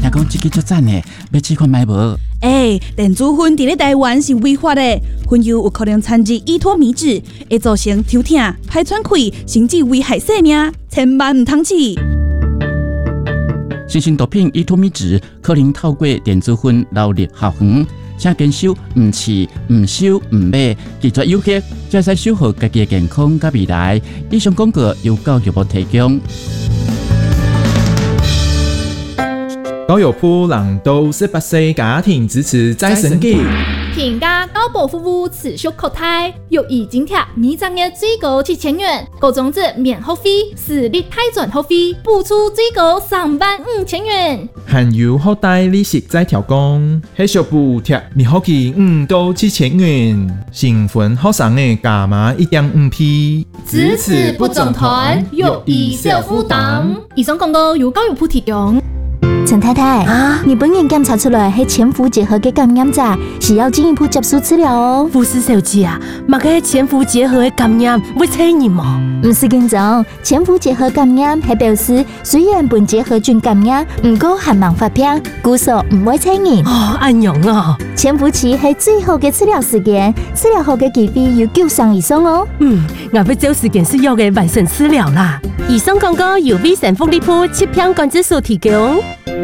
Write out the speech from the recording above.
听讲这个足赞的，要试看买无？ 电子烟伫咧台湾是违法的，烟油有可能掺入依托米脂，会造成抽痛、排喘气，甚至危害生命，千万唔通试。 新型毒品依托米脂可能透过电子烟流入校园，请坚守唔试、唔收、唔买，拒绝有害，才使守护家己的健康甲未来。以上广告由教育部提供。 高友铺朗都18岁家庭支持再生机。 平价高保服务持续扩大，育儿津贴每张月最高7000元，高中职免学费，私立大专学费补助最高35000元。 含有后代利息再调降，系小补贴每学期5到7000元，成分学生的加码1.5%。 支持不总团，育儿小负担。以上广告由教育部提供。 陈太太你本人检查出来是潜伏结核的感染者，需要进一步接受治疗哦。 护士小姐啊，嘛个潜伏结核的感染会传染吗？ 不是紧张，潜伏结核感染是表示虽然本结核菌感染，不过还蛮发病，故说不会传染。 安样啊？ 潜伏期是最好的治疗时间，治疗后的期费有9成以上哦。 我要找时间需要的完成治疗啦。以上广告由卫生福利部7片管制所提供。